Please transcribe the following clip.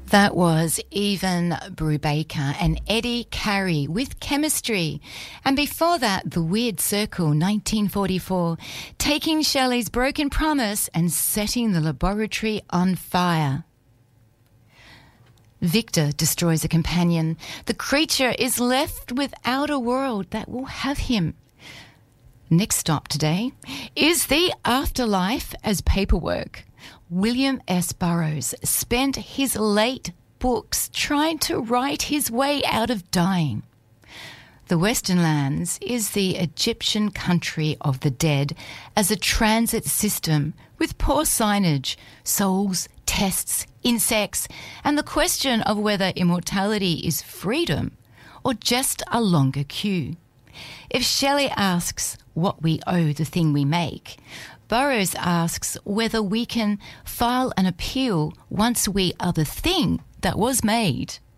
That was Evan Brubaker and Eddie Carey with Chemistry. And before that, The Weird Circle, 1944, taking Shelley's Broken Promise and setting the laboratory on fire. Victor destroys a companion. The creature is left without a world that will have him. Next stop today is the afterlife as paperwork. William S. Burroughs spent his late books trying to write his way out of dying. The Western Lands is the Egyptian country of the dead as a transit system with poor signage, souls, tests, insects, and the question of whether immortality is freedom or just a longer queue. If Shelley asks what we owe the thing we make, Burroughs asks whether we can file an appeal once we are the thing that was made.